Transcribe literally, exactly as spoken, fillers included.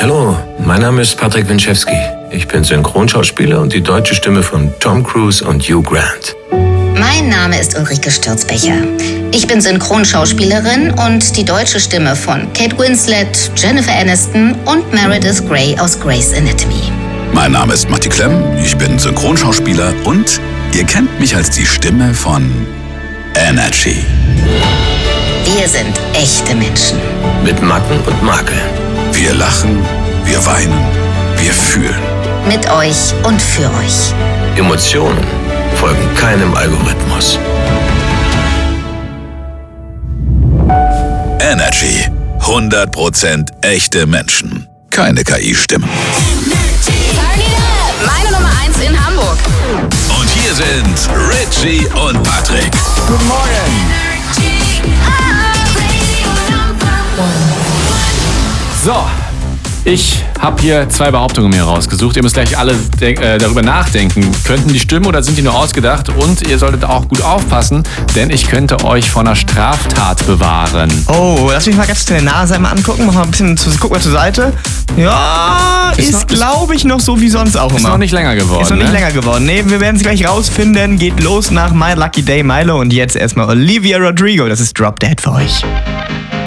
Hallo, mein Name ist Patrick Winczewski. Ich bin Synchronschauspieler und die deutsche Stimme von Tom Cruise und Hugh Grant. Mein Name ist Ulrike Stürzbecher. Ich bin Synchronschauspielerin und die deutsche Stimme von Kate Winslet, Jennifer Aniston und Meredith Grey aus Grey's Anatomy. Mein Name ist Matti Klemm, ich bin Synchronschauspieler und ihr kennt mich als die Stimme von Energy. Wir sind echte Menschen. Mit Macken und Makeln. Wir lachen, wir weinen, wir fühlen. Mit euch und für euch. Emotionen folgen keinem Algorithmus. Energy. hundert Prozent echte Menschen. Keine K I-Stimmen. Meine Nummer eins in Hamburg. Und hier sind Richie und Patrick. Guten Morgen. So, ich habe hier zwei Behauptungen mir rausgesucht. Ihr müsst gleich alle de- äh, darüber nachdenken. Könnten die stimmen oder sind die nur ausgedacht? Und ihr solltet auch gut aufpassen, denn ich könnte euch vor einer Straftat bewahren. Oh, lass mich mal ganz deine Nase einmal angucken. Mach mal ein bisschen, zu, guck mal zur Seite. Ja, Ist ist, noch- glaube ich, noch so wie sonst auch Ist immer. noch nicht länger geworden. Ist noch nicht ne? länger geworden. Nee, wir werden es gleich rausfinden. Geht los nach My Lucky Day Milo und jetzt erstmal Olivia Rodrigo. Das ist Drop Dead für euch.